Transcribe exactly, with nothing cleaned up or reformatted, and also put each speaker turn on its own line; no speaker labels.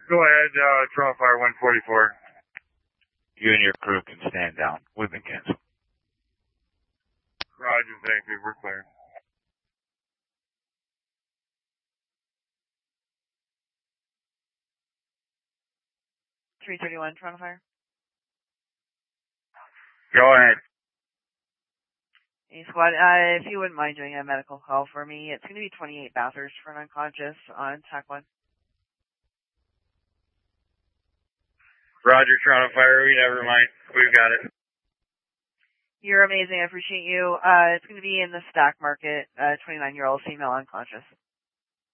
Go ahead, uh, Toronto Fire one forty-four.
You and your crew can stand down. We've been canceled.
Roger, thank you. We're clear.
three thirty-one, Toronto Fire.
Go ahead.
Hey, squad, uh, if you wouldn't mind doing a medical call for me, it's going to be twenty-eight Bathurst for an unconscious on T A C one.
Roger, Toronto Fire. We never mind. We've got it.
You're amazing. I appreciate you. Uh, it's going to be in the Stack Market, uh, twenty-nine-year-old female unconscious.